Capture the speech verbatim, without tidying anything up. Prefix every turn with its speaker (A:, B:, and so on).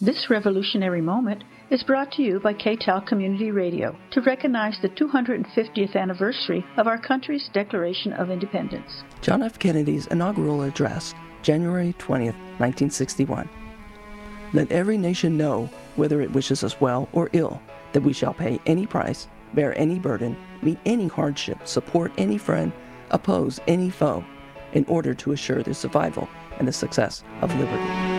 A: This revolutionary moment is brought to you by K T A L Community Radio to recognize the two hundred fiftieth anniversary of our country's Declaration of Independence.
B: John F. Kennedy's inaugural address, January twentieth, nineteen sixty-one. Let every nation know, whether it wishes us well or ill, that we shall pay any price, bear any burden, meet any hardship, support any friend, oppose any foe, in order to assure the survival and the success of liberty.